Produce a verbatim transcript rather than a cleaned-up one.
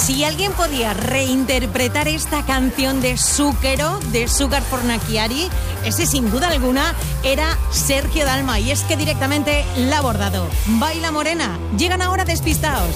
Si alguien podía reinterpretar esta canción de Zucchero, de Sugar Fornaciari, ese sin duda alguna era Sergio Dalma, y es que directamente la ha abordado. Baila Morena, llegan ahora Despistaos.